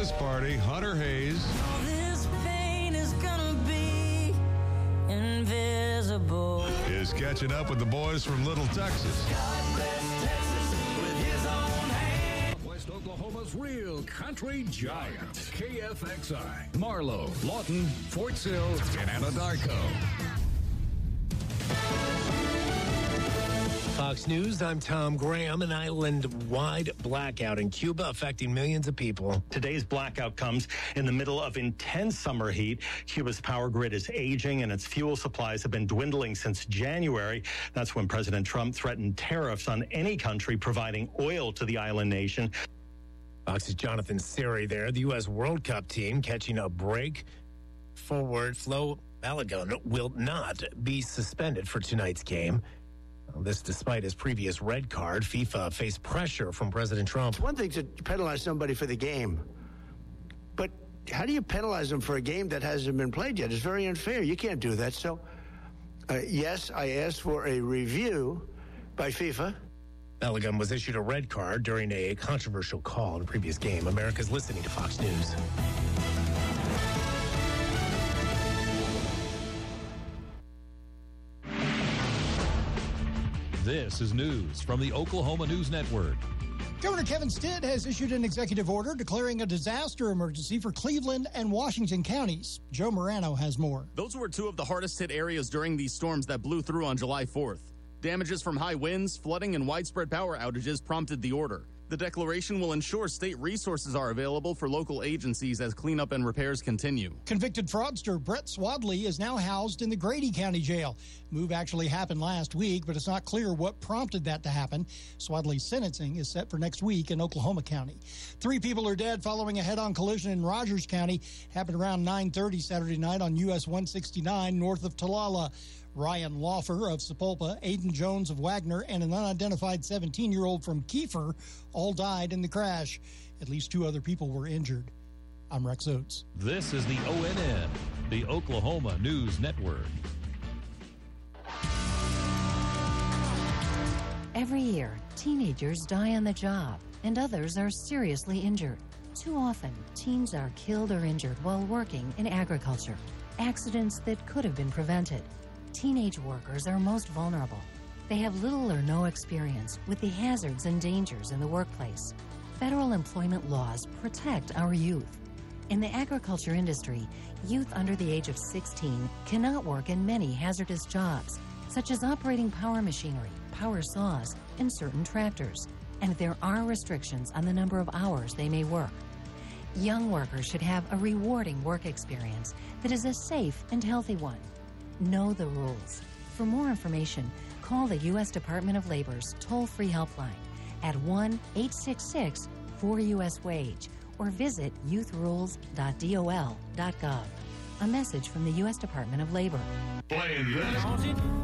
this party, Hunter Hayes. All this pain is gonna be invisible. Is catching up with the boys from Little Texas. God bless Texas with his own hand. West Oklahoma's real country giant. KFXI. Marlow, Lawton, Fort Sill, and Anadarko. Fox News, I'm Tom Graham. An island-wide blackout in Cuba affecting millions of people. Today's blackout comes in the middle of intense summer heat. Cuba's power grid is aging and its fuel supplies have been dwindling since January. That's when President Trump threatened tariffs on any country providing oil to the island nation. Fox's Jonathan Siri there. The U.S. World Cup team catching a break. Forward Flo Balogun will not be suspended for tonight's game. This despite his previous red card. FIFA faced pressure from President Trump. It's one thing to penalize somebody for the game, but how do you penalize them for a game that hasn't been played yet? It's very unfair. You can't do that. So, yes, I asked for a review by FIFA. Balogun was issued a red card during a controversial call in a previous game. America's listening to Fox News. This is news from the Oklahoma News Network. Governor Kevin Stitt has issued an executive order declaring a disaster emergency for Cleveland and Washington counties. Joe Morano has more. Those were two of the hardest hit areas during these storms that blew through on July 4th. Damages from high winds, flooding, and widespread power outages prompted the order. The declaration will ensure state resources are available for local agencies as cleanup and repairs continue. Convicted fraudster Brett Swadley is now housed in the Grady County Jail. Move actually happened last week, but it's not clear what prompted that to happen. Swadley's sentencing is set for next week in Oklahoma County. 3 people are dead following a head-on collision in Rogers County. Happened around 9:30 Saturday night on US 169 north of Talala. Ryan Laufer of Sapulpa, Aiden Jones of Wagner, and an unidentified 17-year-old from Kiefer all died in the crash. At least 2 other people were injured. I'm Rex Oates. This is the ONN, the Oklahoma News Network. Every year, teenagers die on the job, and others are seriously injured. Too often, teens are killed or injured while working in agriculture. Accidents that could have been prevented. Teenage workers are most vulnerable. They have little or no experience with the hazards and dangers in the workplace. Federal employment laws protect our youth. In the agriculture industry, youth under the age of 16 cannot work in many hazardous jobs, such as operating power machinery, power saws, and certain tractors. And there are restrictions on the number of hours they may work. Young workers should have a rewarding work experience that is a safe and healthy one. Know the rules. For more information, call the U.S. Department of Labor's toll-free helpline at 1-866-4US-WAGE or visit youthrules.dol.gov. A message from the U.S. Department of Labor. Playing this.